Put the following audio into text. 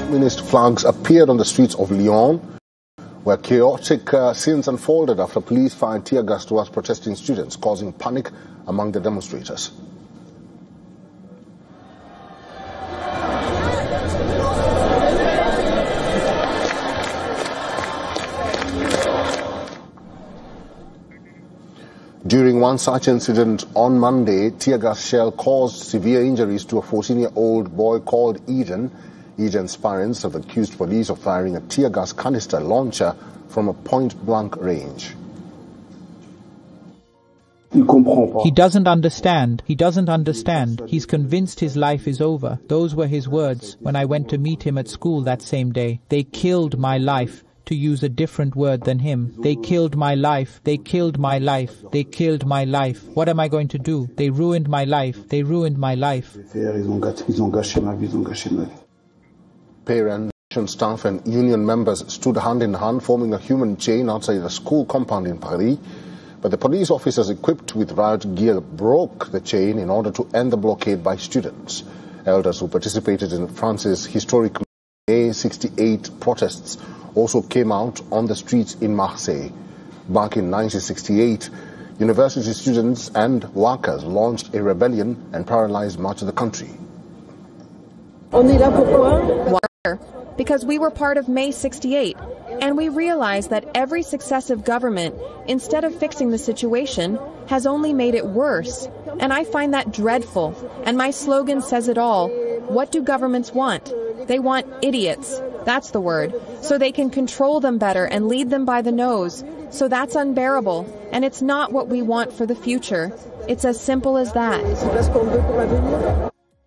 communist flags appeared on the streets of Lyon, where chaotic scenes unfolded after police fired tear gas towards protesting students, causing panic among the demonstrators. During one such incident on Monday, tear gas shell caused severe injuries to a 14-year-old boy called Eden. Eden's parents have accused police of firing a tear gas canister launcher from a point-blank range. He doesn't understand. He doesn't understand. He's convinced his life is over. Those were his words when I went to meet him at school that same day. They killed my life. To use a different word than him. They killed my life. They killed my life. They killed my life. What am I going to do? They ruined my life. They ruined my life. Parents, staff and union members stood hand in hand, forming a human chain outside a school compound in Paris. But the police officers equipped with riot gear broke the chain in order to end the blockade by students. Elders who participated in France's historic May 68 protests also came out on the streets in Marseille. Back in 1968, university students and workers launched a rebellion and paralyzed much of the country. Because we were part of May 68, and we realized that every successive government, instead of fixing the situation, has only made it worse. And I find that dreadful. And my slogan says it all. What do governments want? They want idiots. That's the word. So they can control them better and lead them by the nose. So that's unbearable. And it's not what we want for the future. It's as simple as that.